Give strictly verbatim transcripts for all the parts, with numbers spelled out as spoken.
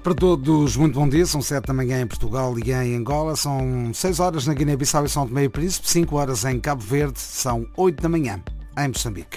Para todos, muito bom dia. São sete da manhã em Portugal e em Angola. São seis horas na Guiné-Bissau e São Tomé e Príncipe. cinco horas em Cabo Verde. São oito da manhã em Moçambique.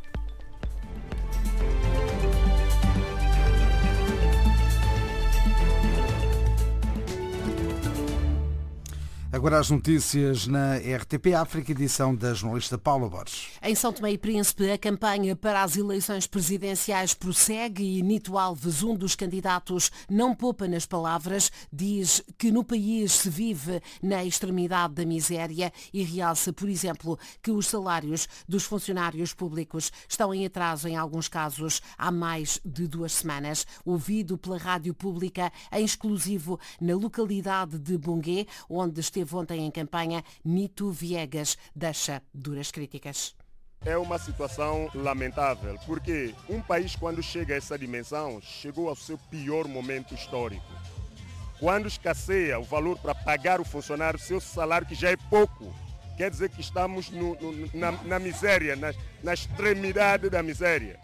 Agora as notícias na R T P África, edição da jornalista Paula Borges. Em São Tomé e Príncipe, a campanha para as eleições presidenciais prossegue e Nito Alves, um dos candidatos, não poupa nas palavras, diz que no país se vive na extremidade da miséria e realça, por exemplo, que os salários dos funcionários públicos estão em atraso em alguns casos há mais de duas semanas. Ouvido pela Rádio Pública, em exclusivo na localidade de Bungué, onde esteve ontem em campanha, Nito Viegas deixa duras críticas. É uma situação lamentável, porque um país, quando chega a essa dimensão, chegou ao seu pior momento histórico. Quando escasseia o valor para pagar o funcionário, seu salário que já é pouco, quer dizer que estamos no, no, na, na miséria, na, na extremidade da miséria.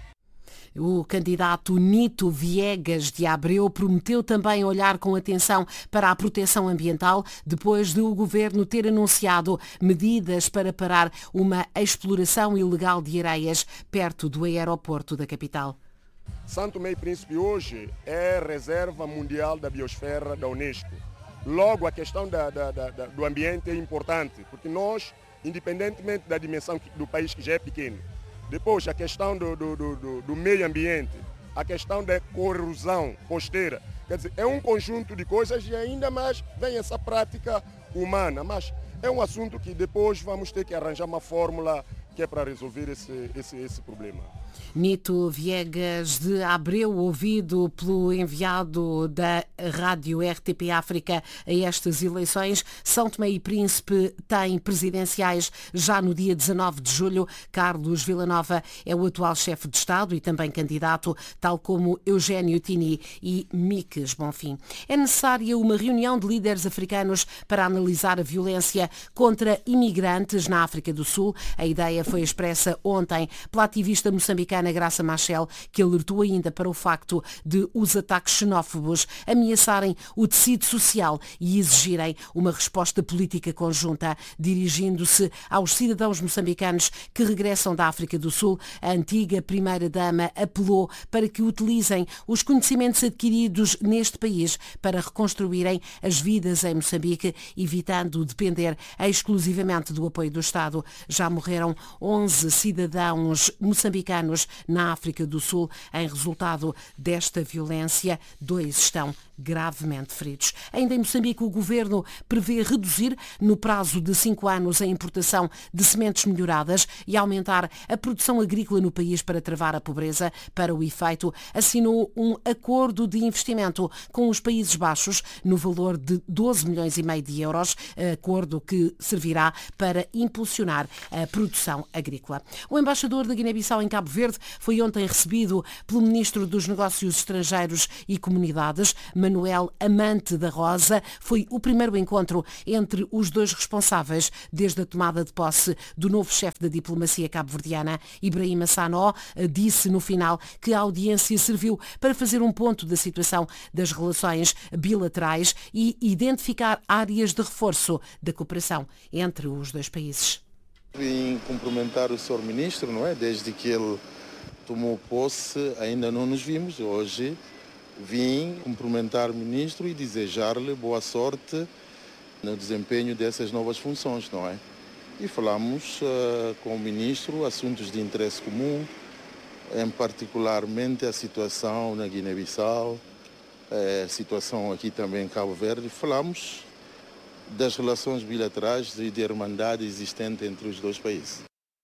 O candidato Nito Viegas de Abreu prometeu também olhar com atenção para a proteção ambiental, depois de o governo ter anunciado medidas para parar uma exploração ilegal de areias perto do aeroporto da capital. São Tomé e Príncipe hoje é reserva mundial da biosfera da Unesco. Logo, a questão da, da, da, do ambiente é importante, porque nós, independentemente da dimensão do país que já é pequeno, depois, a questão do, do, do, do meio ambiente, a questão da corrosão costeira. Quer dizer, é um conjunto de coisas e ainda mais vem essa prática humana. Mas é um assunto que depois vamos ter que arranjar uma fórmula que é para resolver esse, esse, esse problema. Nito Viegas de Abreu, ouvido pelo enviado da Rádio R T P África a estas eleições. São Tomé e Príncipe tem presidenciais já no dia dezanove de julho. Carlos Villanova é o atual chefe de Estado e também candidato, tal como Eugénio Tini e Miques Bonfim. É necessária uma reunião de líderes africanos para analisar a violência contra imigrantes na África do Sul. A ideia foi expressa ontem pela ativista moçambicana Graça Machel, que alertou ainda para o facto de os ataques xenófobos ameaçarem o tecido social e exigirem uma resposta política conjunta. Dirigindo-se aos cidadãos moçambicanos que regressam da África do Sul, a antiga primeira-dama apelou para que utilizem os conhecimentos adquiridos neste país para reconstruírem as vidas em Moçambique, evitando depender exclusivamente do apoio do Estado. Já morreram onze cidadãos moçambicanos na África do Sul. Em resultado desta violência, dois estão gravemente feridos. Ainda em Moçambique, o governo prevê reduzir no prazo de cinco anos a importação de sementes melhoradas e aumentar a produção agrícola no país para travar a pobreza. Para o efeito, assinou um acordo de investimento com os Países Baixos no valor de doze milhões e meio de euros, acordo que servirá para impulsionar a produção agrícola. O embaixador da Guiné-Bissau em Cabo Verde foi ontem recebido pelo ministro dos Negócios Estrangeiros e Comunidades, Manuel Amante da Rosa. Foi o primeiro encontro entre os dois responsáveis desde a tomada de posse do novo chefe da diplomacia cabo-verdiana. Ibrahima Sanó disse no final que a audiência serviu para fazer um ponto da situação das relações bilaterais e identificar áreas de reforço da cooperação entre os dois países. Vim cumprimentar o senhor ministro, não é? Desde que ele tomou posse, ainda não nos vimos. Hoje vim cumprimentar o ministro e desejar-lhe boa sorte no desempenho dessas novas funções, não é? E falamos uh, com o ministro assuntos de interesse comum, em particularmente a situação na Guiné-Bissau, a situação aqui também em Cabo Verde. Falamos das relações bilaterais e de irmandade existente entre os dois países.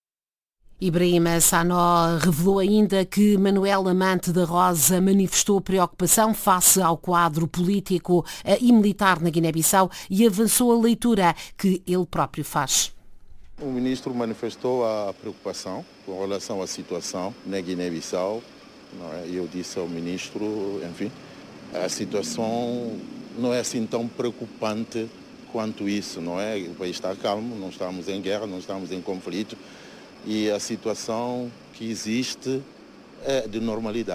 Ibrahima Sanó revelou ainda que Manuel Amante da Rosa manifestou preocupação face ao quadro político e militar na Guiné-Bissau e avançou a leitura que ele próprio faz. O ministro manifestou a preocupação com relação à situação na Guiné-Bissau. E eu disse ao ministro, enfim, a situação não é assim tão preocupante quanto isso, não é? O país está calmo, não estamos em guerra, não estamos em conflito e a situação que existe é de normalidade.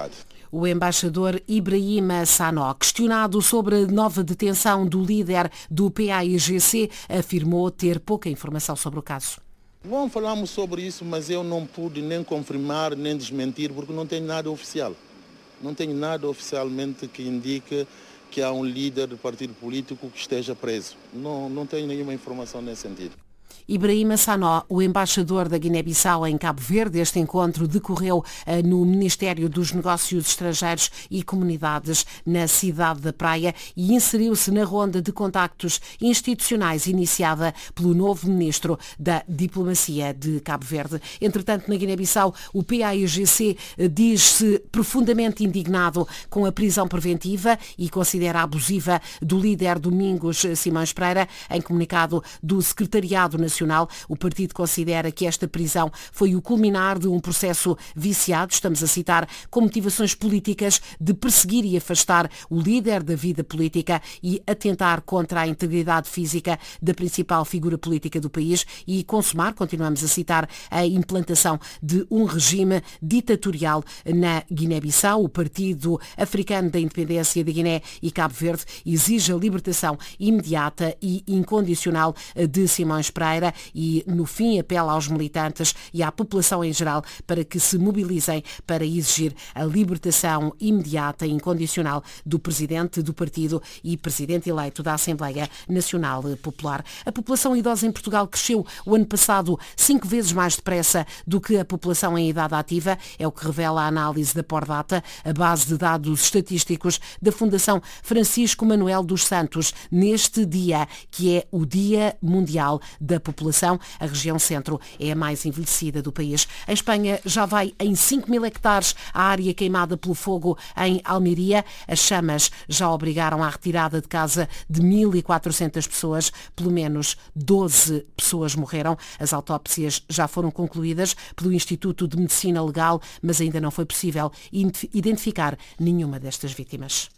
O embaixador Ibrahima Sanó, questionado sobre a nova detenção do líder do P A I G C, afirmou ter pouca informação sobre o caso. Bom, falamos sobre isso, mas eu não pude nem confirmar nem desmentir porque não tenho nada oficial. Não tenho nada oficialmente que indique que há um líder do partido político que esteja preso. Não, não tenho nenhuma informação nesse sentido. Ibrahima Sanó, o embaixador da Guiné-Bissau em Cabo Verde. Este encontro decorreu eh, no Ministério dos Negócios Estrangeiros e Comunidades na cidade da Praia e inseriu-se na ronda de contactos institucionais iniciada pelo novo ministro da Diplomacia de Cabo Verde. Entretanto, na Guiné-Bissau, o P A I G C eh, diz-se profundamente indignado com a prisão preventiva e considera abusiva do líder Domingos Simões Pereira. Em comunicado do Secretariado Nacional, o partido considera que esta prisão foi o culminar de um processo viciado, estamos a citar, com motivações políticas de perseguir e afastar o líder da vida política e atentar contra a integridade física da principal figura política do país e consumar, continuamos a citar, a implantação de um regime ditatorial na Guiné-Bissau. O Partido Africano da Independência de Guiné e Cabo Verde exige a libertação imediata e incondicional de Simões Pereira e, no fim, apela aos militantes e à população em geral para que se mobilizem para exigir a libertação imediata e incondicional do presidente do partido e presidente eleito da Assembleia Nacional Popular. A população idosa em Portugal cresceu o ano passado cinco vezes mais depressa do que a população em idade ativa, é o que revela a análise da Pordata, a base de dados estatísticos da Fundação Francisco Manuel dos Santos, neste dia, que é o Dia Mundial da População. A região centro é a mais envelhecida do país. Em Espanha já vai em cinco mil hectares a área queimada pelo fogo em Almeria. As chamas já obrigaram à retirada de casa de mil e quatrocentas pessoas. Pelo menos doze pessoas morreram. As autópsias já foram concluídas pelo Instituto de Medicina Legal, mas ainda não foi possível identificar nenhuma destas vítimas.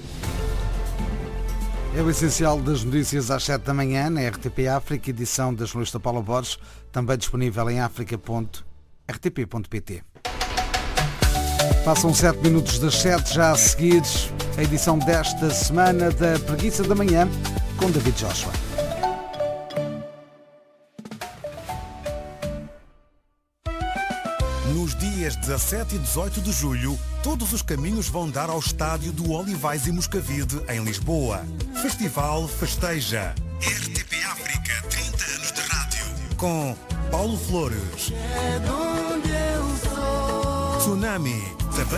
É o essencial das notícias às sete da manhã na R T P África, edição da jornalista Paula Borges, também disponível em africa ponto r t p ponto p t. Passam sete minutos das sete, já a seguir a edição desta semana da Preguiça da Manhã com David Joshua. Nos dias dezassete e dezoito de julho, todos os caminhos vão dar ao estádio do Olivais e Moscavide, em Lisboa. Festival Festeja. R T P África, trinta anos de rádio. Com Paulo Flores, Tsunami,